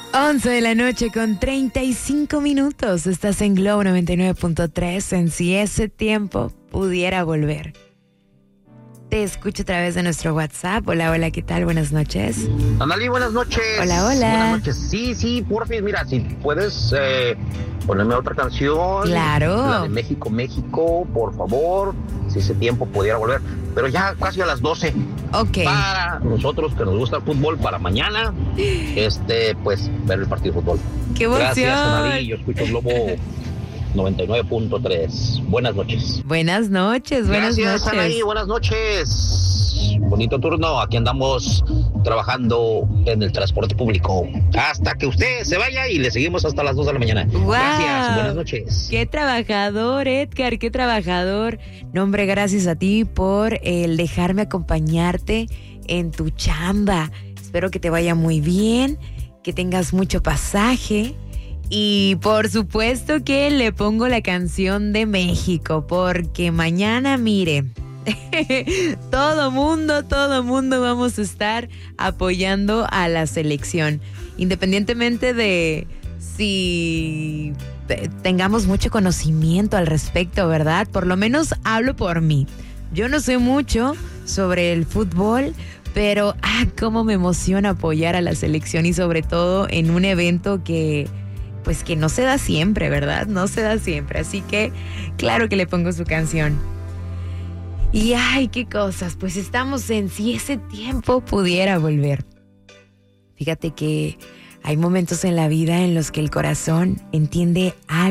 11 de la noche con 35 minutos. Estás en Globo 99.3 en Si ese tiempo pudiera volver. Te escucho a través de nuestro WhatsApp. Hola, hola, ¿qué tal? Buenas noches. Analí, buenas noches. Hola, hola. Buenas noches. Sí, porfis, mira, si puedes ponerme otra canción. Claro. La de México, México, por favor. Si ese tiempo pudiera volver. Pero ya casi a las 12. Ok. Para nosotros que nos gusta el fútbol, para mañana, pues, ver el partido de fútbol. ¡Qué emoción! Gracias, Analí. Yo escucho Globo 99.3. Buenas noches. Buenas noches, buenas Gracias, noches. Anaí, buenas noches. Bonito turno. Aquí andamos trabajando en el transporte público. Hasta que usted se vaya y le seguimos hasta las 2 de la mañana. ¡Wow! Gracias, buenas noches. Qué trabajador, Edgar, qué trabajador. No, hombre, gracias a ti por el dejarme acompañarte en tu chamba. Espero que te vaya muy bien, que tengas mucho pasaje. Y por supuesto que le pongo la canción de México, porque mañana, mire, todo mundo vamos a estar apoyando a la selección, independientemente de si tengamos mucho conocimiento al respecto, ¿verdad? Por lo menos hablo por mí. Yo no sé mucho sobre el fútbol, pero cómo me emociona apoyar a la selección y sobre todo en un evento que no se da siempre, ¿verdad? No se da siempre, así que claro que le pongo su canción. Y qué cosas, pues estamos en Si ese tiempo pudiera volver. Fíjate que hay momentos en la vida en los que el corazón entiende algo